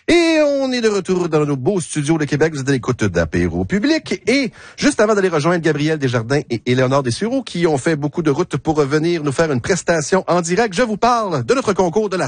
Et on est de retour dans nos beaux studios de Québec. Vous êtes à l'écoute d'Apéro Public. Et juste avant d'aller rejoindre Gabriel Desjardins et Éléonore Dessureau, qui ont fait beaucoup de route pour venir nous faire une prestation en direct, je vous parle de notre concours de la